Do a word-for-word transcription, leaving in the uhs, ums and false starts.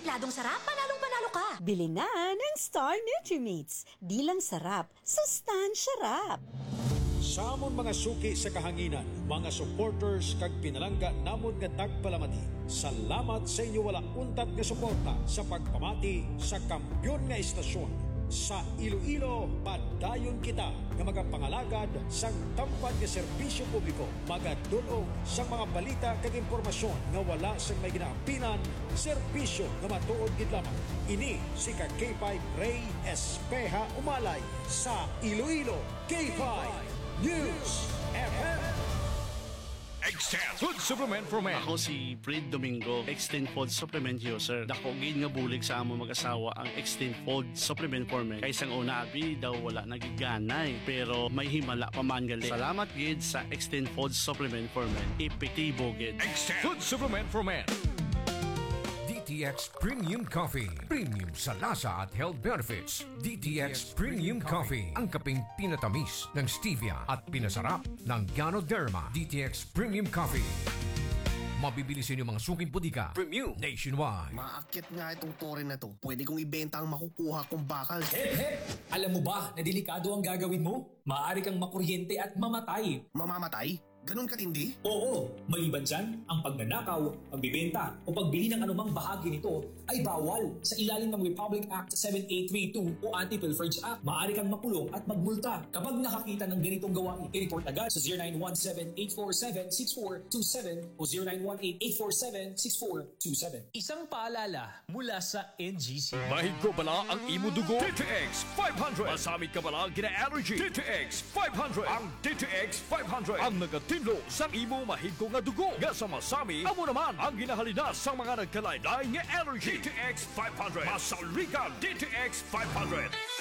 Templadong sarap, panalong panalo ka. Bili na ng Star Nutrimeats. Di lang sarap, sustansya rap. Sa amon mga suki sa kahanginan, mga supporters kag pinalangga namon nga tagpalamati. Salamat sa inyo wala untat nga suporta sa pagpamati sa kampyon nga istasyon. Sa Iloilo, padayon kita nga magapangalagad sang tampad nga serbisyo publiko, magadulong sa mga balita kag impormasyon nga wala sang may ginaapinan, serbisyo nga matuod gid lamang. Ini si ka K five Ray Espeja Umalay sa Iloilo K five News F M. Extend Food Supplement for Men. Ako si Fred Domingo, Extend Food Supplement User. Dako gid nga bulig sa amo mag-asawa ang Extend Food Supplement for Men. Kaysang una abi daw wala nagiganay, pero may himala pa man gali. Salamat gid sa Extend Food Supplement for Men. Epektibo gid. Extend Food Supplement for Men. D T X Premium Coffee. Premium sa lasa at health benefits. D T X Premium Coffee. Ang kaping pinatamis ng stevia at pinasarap ng Ganoderma. D T X Premium Coffee. Mabibili sa inyo mga suking putika. Premium nationwide. Maakit nga itong tore na to. Pwede kong ibenta ang makukuha kong bakal. Hep, hep! Alam mo ba na delikado ang gagawin mo? Maaari kang makuryente at mamatay. Mamamatay? Ganun katindi? Oo, maliban dyan, ang pagnanakaw, pagbibenta o pagbili ng anumang bahagi nito ay bawal sa ilalim ng Republic Act seven eight three two o Anti-Pilferage Act. Maaari kang makulong at magmulta kapag nakakita ng ganitong gawain. I-report agad sa zero nine one seven eight four seven six four two seven o zero nine one eight eight four seven six four two seven. Isang paalala mula sa N G C. Mahig ko bala ang imo dugo? D T X five hundred. Masamit ka bala gina-allergy? D T X five hundred. Ang D T X five hundred ang nagatinlo sang imo mahigko nga dugo. Nga sa masami, amo naman ang ginahalinas sa mga nagkalaylay nga allergy. D T X five hundred. Masaligan D T X five hundred.